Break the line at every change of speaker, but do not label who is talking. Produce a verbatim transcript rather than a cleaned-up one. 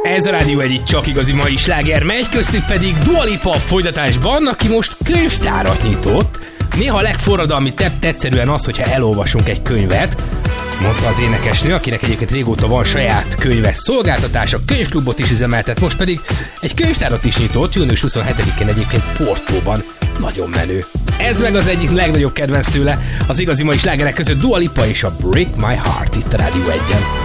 Ez a Rádió egyik csak igazi mai sláger megy, köztük pedig Dua Lipa folytatásban, aki most könyvtárat nyitott. Néha a legforradalmibb egyszerűen az, hogyha elolvasunk egy könyvet, mondta az énekesnő, akinek egyébként régóta van saját könyves szolgáltatása, könyvklubot is üzemeltet, most pedig egy könyvtárat is nyitott, június huszonhetedikén egyébként Portóban. Nagyon menő. Ez meg az egyik legnagyobb kedvenc tőle, az igazi mai slágerek között Dua Lipa és a Break My Heart itt a Rádió egyen.